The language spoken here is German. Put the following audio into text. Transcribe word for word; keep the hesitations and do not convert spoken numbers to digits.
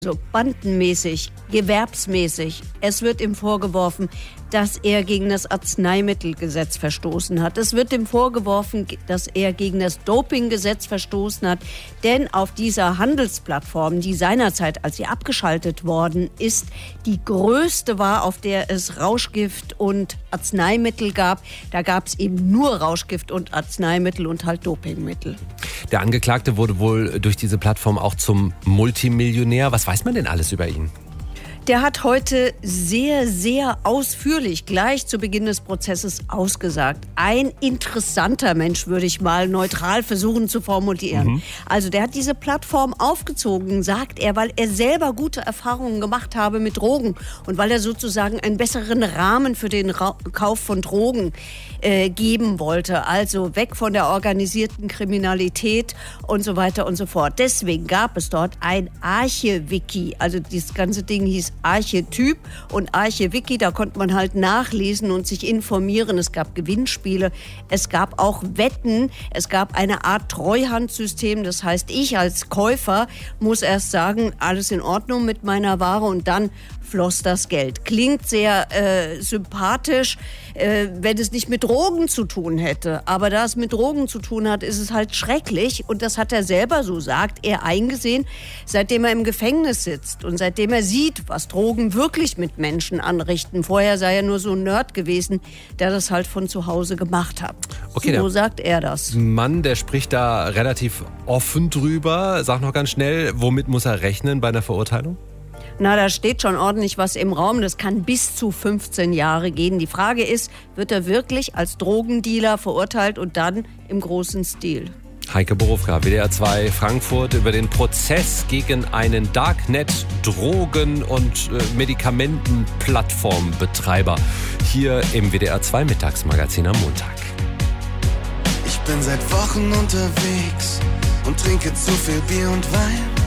So bandenmäßig, gewerbsmäßig. Es wird ihm vorgeworfen, dass er gegen das Arzneimittelgesetz verstoßen hat. Es wird ihm vorgeworfen, dass er gegen das Dopinggesetz verstoßen hat. Denn auf dieser Handelsplattform, die seinerzeit, als sie abgeschaltet worden ist, die größte war, auf der es Rauschgift und Arzneimittel gab. Da gab es eben nur Rauschgift und Arzneimittel und halt Dopingmittel. Der Angeklagte wurde wohl durch diese Plattform auch zum Multimillionär. Was weiß man denn alles über ihn? Der hat heute sehr, sehr ausführlich gleich zu Beginn des Prozesses ausgesagt. Ein interessanter Mensch, würde ich mal neutral versuchen zu formulieren. Mhm. Also der hat diese Plattform aufgezogen, sagt er, weil er selber gute Erfahrungen gemacht habe mit Drogen und weil er sozusagen einen besseren Rahmen für den Ra- Kauf von Drogen äh, geben wollte. Also weg von der organisierten Kriminalität und so weiter und so fort. Deswegen gab es dort ein Arche-Wiki. Also dieses ganze Ding hieß Arche-Typ und Arche-Wiki, da konnte man halt nachlesen und sich informieren. Es gab Gewinnspiele, es gab auch Wetten, es gab eine Art Treuhandsystem. Das heißt, ich als Käufer muss erst sagen, alles in Ordnung mit meiner Ware und dann floss das Geld. Klingt sehr äh, sympathisch, äh, wenn es nicht mit Drogen zu tun hätte. Aber da es mit Drogen zu tun hat, ist es halt schrecklich. Und das hat er selber, so sagt er, eingesehen, seitdem er im Gefängnis sitzt und seitdem er sieht, was Drogen wirklich mit Menschen anrichten. Vorher sei er nur so ein Nerd gewesen, der das halt von zu Hause gemacht hat. Okay, so sagt er das. Mann, der spricht da relativ offen drüber. Sag noch ganz schnell, womit muss er rechnen bei einer Verurteilung? Na, da steht schon ordentlich was im Raum. Das kann bis zu fünfzehn Jahre gehen. Die Frage ist, wird er wirklich als Drogendealer verurteilt und dann im großen Stil? Heike Borufka, W D R zwei Frankfurt, über den Prozess gegen einen Darknet-, Drogen- und äh, Medikamentenplattformbetreiber hier im W D R zwei Mittagsmagazin am Montag. Ich bin seit Wochen unterwegs und trinke zu viel Bier und Wein.